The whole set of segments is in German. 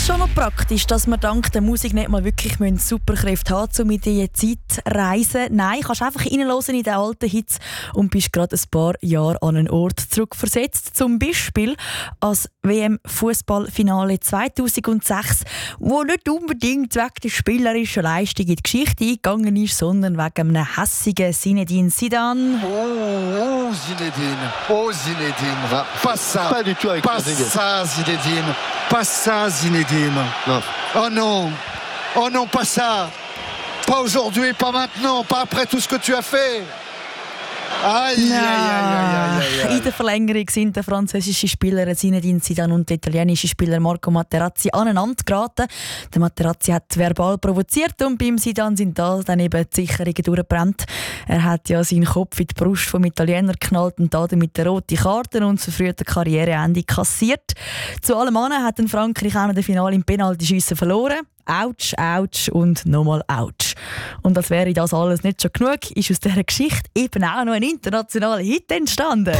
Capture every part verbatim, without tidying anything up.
Schon noch praktisch, dass man dank der Musik nicht mal wirklich Superkräfte haben müssen, um in diese Zeit zu reisen. Nein, kannst einfach reinhören in den alten Hits und bist gerade ein paar Jahre an einen Ort zurückversetzt. Zum Beispiel als W M-Fußballfinale zweitausendsechs, wo nicht unbedingt wegen der spielerischen Leistung in die Geschichte eingegangen ist, sondern wegen einem hässigen Zinedine Zidane. Oh, oh Zinedine, oh Zinedine, pas ça, Pas du tout avec pas Zinedine. ça Zinedine, pas ça Zinedine. Non. Oh non, oh non, pas ça, pas aujourd'hui, pas maintenant, pas après tout ce que tu as fait. Aïe, aïe, aïe, aïe, aïe, aïe. In der Verlängerung sind der französische Spieler Zinedine Zidane und der italienische Spieler Marco Materazzi aneinander geraten. Der Materazzi hat verbal provoziert und beim Zidane sind da dann eben die Sicherungen durchgebrannt. Er hat ja seinen Kopf in die Brust vom Italiener geknallt und damit eine rote Karte und das verfrühte Karriereende kassiert. Zu allem anderen hat Frankreich auch noch das Finale im Penaltyschiessen verloren. Autsch, Autsch und nochmal Autsch. Und als wäre das alles nicht schon genug, ist aus dieser Geschichte eben auch noch ein internationaler Hit entstanden.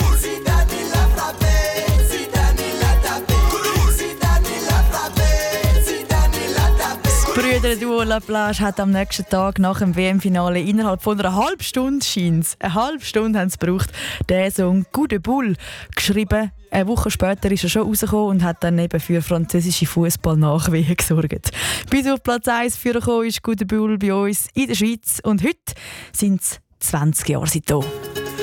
Das Brüderduo La Plage hat am nächsten Tag nach dem W M-Finale innerhalb von einer halben Stunde, scheint's, eine halbe Stunde haben sie gebraucht, den Song «Coup de Boule» geschrieben. Eine Woche später ist er schon rausgekommen und hat dann eben für französische Fußball-Nachwehen gesorgt. Bis auf Platz eins für ist «Coup de Boule» bei uns in der Schweiz und heute sind es zwanzig Jahre seitdem.